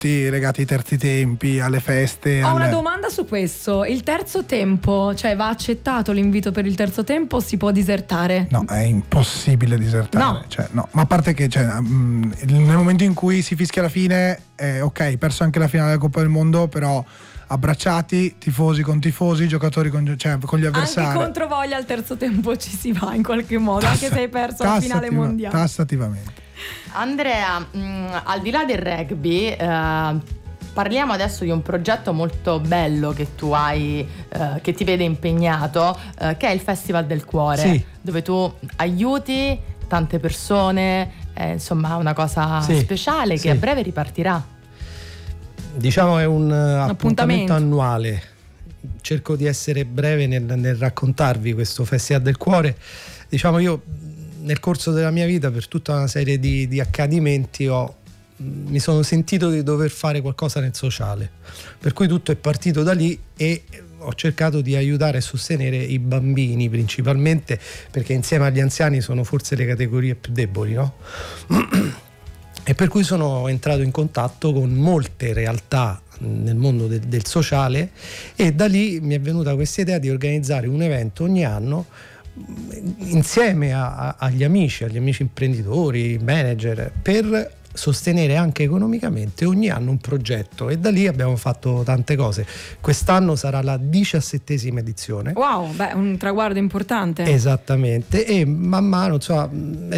legati ai terzi tempi, alle feste. Ho una domanda su questo: il terzo tempo, cioè va accettato l'invito per il terzo tempo o si può disertare? No, è impossibile disertare. No. Cioè, no. Ma a parte che nel momento in cui si fischia la fine, ok, perso anche la finale della Coppa del Mondo, però abbracciati, tifosi con tifosi, giocatori con gli avversari. Anche contro voglia al terzo tempo ci si va in qualche modo, anche se hai perso la finale mondiale. Tassativamente. Andrea, al di là del rugby, parliamo adesso di un progetto molto bello che tu hai, che ti vede impegnato, che è il Festival del Cuore, sì, dove tu aiuti tante persone, insomma una cosa speciale che a breve ripartirà. Diciamo è un appuntamento annuale. Cerco di essere breve nel raccontarvi questo Festival del Cuore. Diciamo, io nel corso della mia vita, per tutta una serie di accadimenti, mi sono sentito di dover fare qualcosa nel sociale, per cui tutto è partito da lì e ho cercato di aiutare e sostenere i bambini principalmente, perché insieme agli anziani sono forse le categorie più deboli, no? E per cui sono entrato in contatto con molte realtà nel mondo del sociale, e da lì mi è venuta questa idea di organizzare un evento ogni anno insieme agli amici imprenditori, manager, per sostenere anche economicamente ogni anno un progetto, e da lì abbiamo fatto tante cose. Quest'anno sarà la 17ª edizione. Wow, un traguardo importante. Esattamente, e man mano, insomma,